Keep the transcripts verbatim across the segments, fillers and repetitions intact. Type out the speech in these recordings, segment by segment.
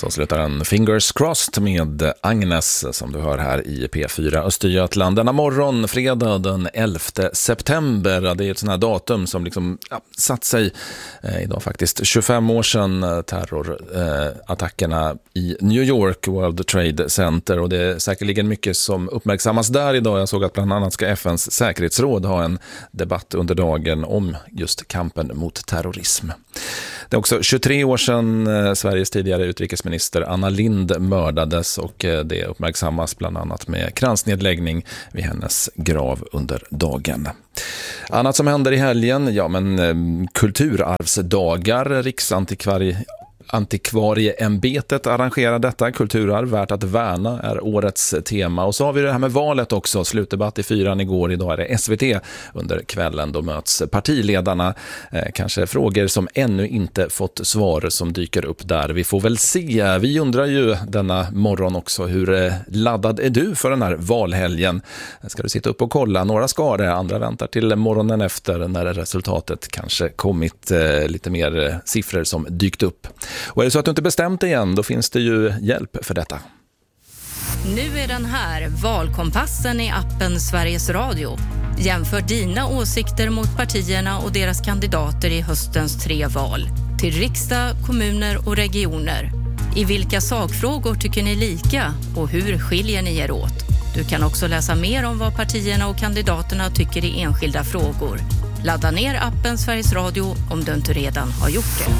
Så slutar en Fingers Crossed med Agnes som du hör här i P fyra Östergötland. Denna morgon, fredag den elfte september. Det är ett sånt här datum som liksom ja, satt sig eh, idag faktiskt. tjugofem år sedan eh, terrorattackerna eh, i New York, World Trade Center. Och det är säkerligen mycket som uppmärksammas där idag. Jag såg att bland annat ska F N:s säkerhetsråd ha en debatt under dagen om just kampen mot terrorism. Det är också tjugotre år sedan eh, Sveriges tidigare utrikesminister Anna Lindh mördades och eh, det uppmärksammas bland annat med kransnedläggning vid hennes grav under dagen. Annat som händer i helgen, ja men eh, kulturarvsdagar, Riksantikvarie Antikvarieämbetet arrangerar detta. Kulturarv värt att värna är årets tema. Och så har vi det här med valet också. Slutdebatt i fyran igår. Idag är det S V T under kvällen. Då möts partiledarna. Eh, kanske frågor som ännu inte fått svar som dyker upp där. Vi får väl se. Vi undrar ju denna morgon också hur eh, laddad är du för den här valhelgen? Ska du sitta upp och kolla? Några ska det, andra väntar till morgonen efter när resultatet kanske kommit eh, lite mer eh, siffror som dykt upp. Och är det så att du inte bestämt dig än, då finns det ju hjälp för detta. Nu är den här, Valkompassen i appen Sveriges Radio. Jämför dina åsikter mot partierna och deras kandidater i höstens tre val. Till riksdag, kommuner och regioner. I vilka sakfrågor tycker ni lika och hur skiljer ni er åt? Du kan också läsa mer om vad partierna och kandidaterna tycker i enskilda frågor. Ladda ner appen Sveriges Radio om du inte redan har gjort det.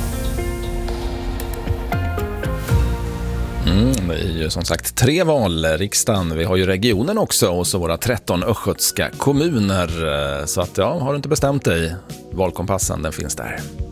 Mm, det är ju som sagt tre val, riksdagen, vi har ju regionen också och så våra tretton östgötska kommuner. Så att ja, har du inte bestämt dig, valkompassen den finns där.